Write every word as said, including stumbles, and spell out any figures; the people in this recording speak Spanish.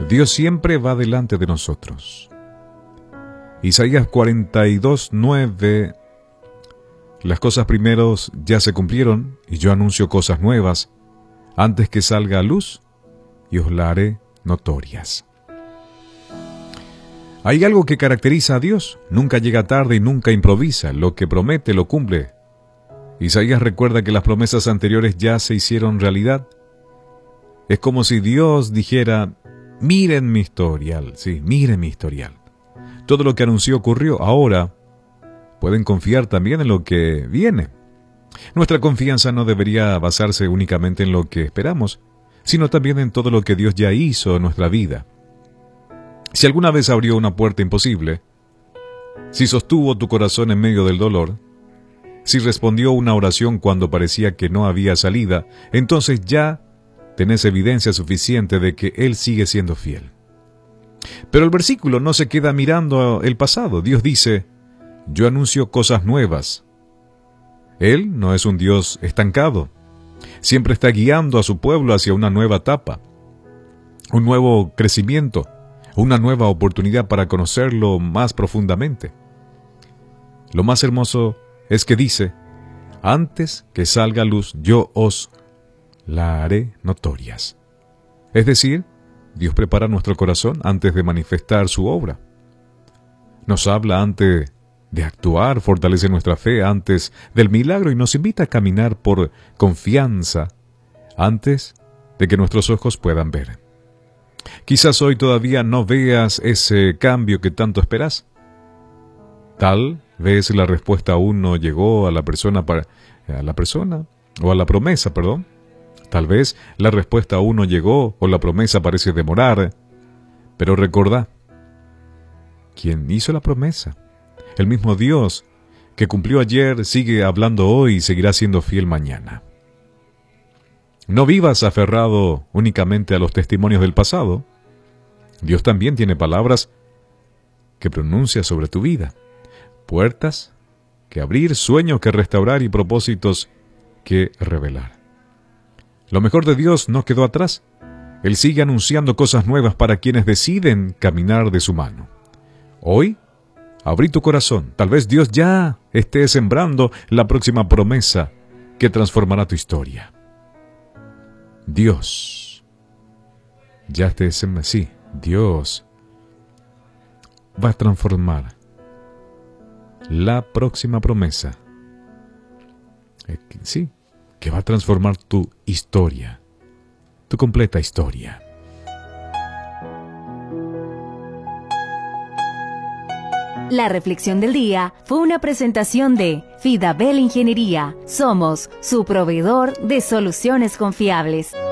Dios siempre va delante de nosotros. Isaías cuarenta y dos, nueve. Las cosas primeros ya se cumplieron, y yo anuncio cosas nuevas, antes que salga a luz, y os la haré notorias. Hay algo que caracteriza a Dios: nunca llega tarde y nunca improvisa. Lo que promete lo cumple. Isaías recuerda que las promesas anteriores ya se hicieron realidad. Es como si Dios dijera: miren mi historial, sí, miren mi historial. Todo lo que anunció ocurrió. Ahora pueden confiar también en lo que viene. Nuestra confianza no debería basarse únicamente en lo que esperamos, sino también en todo lo que Dios ya hizo en nuestra vida. Si alguna vez abrió una puerta imposible, si sostuvo tu corazón en medio del dolor, si respondió una oración cuando parecía que no había salida, entonces ya tenés evidencia suficiente de que Él sigue siendo fiel. Pero el versículo no se queda mirando el pasado. Dios dice: yo anuncio cosas nuevas. Él no es un Dios estancado. Siempre está guiando a su pueblo hacia una nueva etapa, un nuevo crecimiento, una nueva oportunidad para conocerlo más profundamente. Lo más hermoso es que dice: antes que salga a luz, yo os la haré notorias. Es decir, Dios prepara nuestro corazón antes de manifestar su obra. Nos habla antes de actuar, fortalece nuestra fe antes del milagro y nos invita a caminar por confianza antes de que nuestros ojos puedan ver. Quizás hoy todavía no veas ese cambio que tanto esperas. Tal vez la respuesta aún no llegó a la persona para, a la persona o a la promesa, perdón. Tal vez la respuesta aún no llegó o la promesa parece demorar. Pero recordá, ¿quién hizo la promesa? El mismo Dios que cumplió ayer sigue hablando hoy y seguirá siendo fiel mañana. No vivas aferrado únicamente a los testimonios del pasado. Dios también tiene palabras que pronuncia sobre tu vida, puertas que abrir, sueños que restaurar y propósitos que revelar. Lo mejor de Dios no quedó atrás. Él sigue anunciando cosas nuevas para quienes deciden caminar de su mano. Hoy, abrí tu corazón. Tal vez Dios ya esté sembrando la próxima promesa que transformará tu historia. Dios ya esté sembrando. Sí, Dios va a transformar la próxima promesa. Sí, que va a transformar tu historia, tu completa historia. La reflexión del día fue una presentación de Fidabel Ingeniería. Somos su proveedor de soluciones confiables.